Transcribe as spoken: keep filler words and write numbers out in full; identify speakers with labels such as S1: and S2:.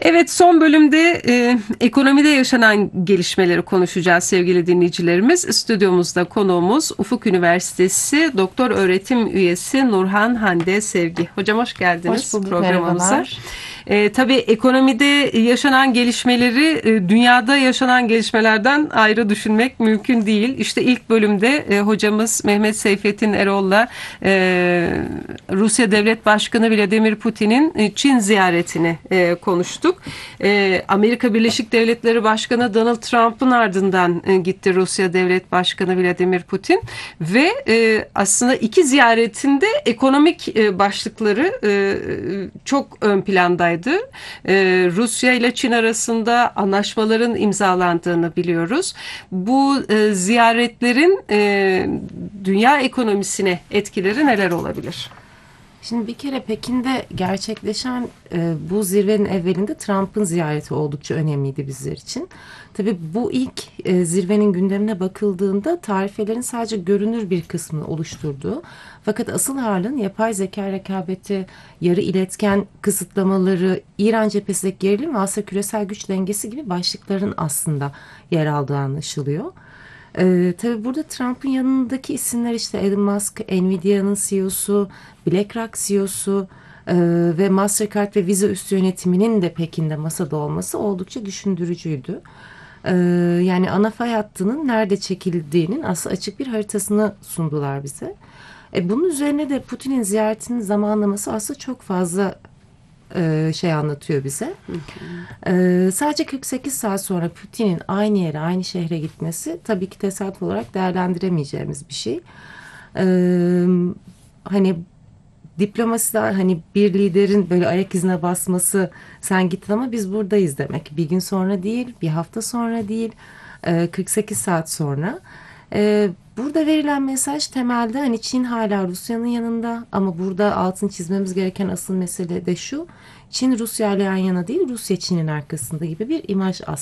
S1: Evet, son bölümde e, ekonomide yaşanan gelişmeleri konuşacağız sevgili dinleyicilerimiz. Stüdyomuzda konuğumuz Ufuk Üniversitesi Doktor Öğretim Üyesi Nurhan Hande Sevgi. Hocam hoş
S2: Hoş
S1: geldiniz
S2: bulduk,
S1: programımıza.
S2: merhabalar.
S1: E, tabii ekonomide yaşanan gelişmeleri e, dünyada yaşanan gelişmelerden ayrı düşünmek mümkün değil. İşte ilk bölümde e, hocamız Mehmet Seyfettin Erol'la e, Rusya Devlet Başkanı Vladimir Putin'in e, Çin ziyaretini e, konuştuk. E, Amerika Birleşik Devletleri Başkanı Donald Trump'ın ardından e, gitti Rusya Devlet Başkanı Vladimir Putin ve e, aslında iki ziyaretinde ekonomik e, başlıkları e, çok ön plandaydı. E, Rusya ile Çin arasında anlaşmaların imzalandığını biliyoruz. Bu e, ziyaretlerin e, dünya ekonomisine etkileri neler olabilir?
S2: Şimdi bir kere Pekin'de gerçekleşen e, bu zirvenin evvelinde Trump'ın ziyareti oldukça önemliydi bizler için. Tabii bu ilk e, zirvenin gündemine bakıldığında tarifelerin sadece görünür bir kısmını oluşturduğu, fakat asıl ağırlığın yapay zeka rekabeti, yarı iletken kısıtlamaları, İran cephesindeki gerilim ve aslında küresel güç dengesi gibi başlıkların aslında yer aldığı anlaşılıyor. Ee, tabii burada Trump'ın yanındaki isimler işte Elon Musk, Nvidia'nın C E O'su, BlackRock C E O'su e, ve Mastercard ve Visa üstü yönetiminin de Pekin'de masada olması oldukça düşündürücüydü. Ee, yani ana fay hattının nerede çekildiğinin aslında açık bir haritasını sundular bize. E, bunun üzerine de Putin'in ziyaretinin zamanlaması aslında çok fazla e, şey anlatıyor bize. E, sadece kırk sekiz saat sonra Putin'in aynı yere, aynı şehre gitmesi tabii ki tesadüf olarak değerlendiremeyeceğimiz bir şey. E, hani diplomaside hani bir liderin böyle ayak izine basması, sen gittin ama biz buradayız demek. Bir gün sonra değil, bir hafta sonra değil, e, kırk sekiz saat sonra. E, burada verilen mesaj temelde hani Çin hala Rusya'nın yanında, ama burada altını çizmemiz gereken asıl mesele de şu: Çin Rusya ile yan yana değil, Rusya Çin'in arkasında gibi bir imaj aslında